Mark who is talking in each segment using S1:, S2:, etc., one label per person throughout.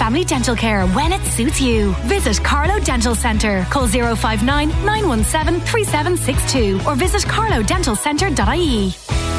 S1: family dental care when it suits you. Visit Carlo Dental Centre. Call 059 917 3762 or visit carlodentalcentre.ie.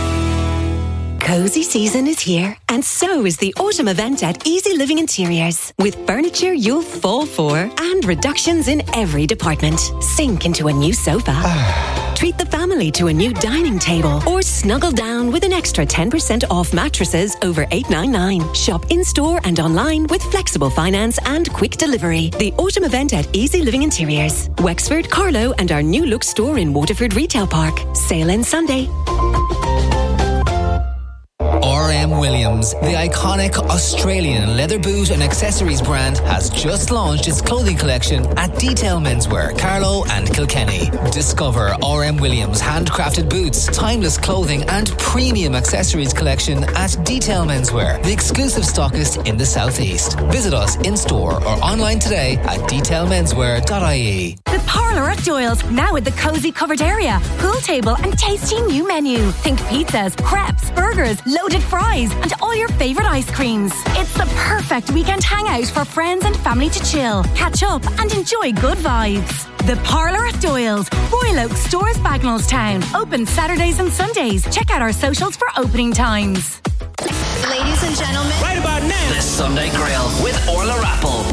S2: Cozy season is here, and so is the autumn event at Easy Living Interiors. With furniture you'll fall for and reductions in every department. Sink into a new sofa. Treat the family to a new dining table or snuggle down with an extra 10% off mattresses over $899. Shop in-store and online with flexible finance and quick delivery. The autumn event at Easy Living Interiors. Wexford, Carlow and our new look store in Waterford Retail Park. Sale ends Sunday.
S3: RM Williams, the iconic Australian leather boot and accessories brand, has just launched its clothing collection at Detail Menswear, Carlow and Kilkenny. Discover RM Williams' handcrafted boots, timeless clothing and premium accessories collection at Detail Menswear, the exclusive stockist in the southeast. Visit us in-store or online today at detailmenswear.ie.
S1: The Parlour at Doyle's, now with the cosy covered area, pool table and tasty new menu. Think pizzas, crepes, burgers, loaded fries and all your favourite ice creams. It's the perfect weekend hangout for friends and family to chill, catch up and enjoy good vibes. The Parlour at Doyle's, Royal Oak Stores, Bagnallstown. Open Saturdays and Sundays. Check out our socials for opening times.
S4: Ladies and gentlemen,
S5: right about now,
S6: the Sunday Grill with Orla Rappel.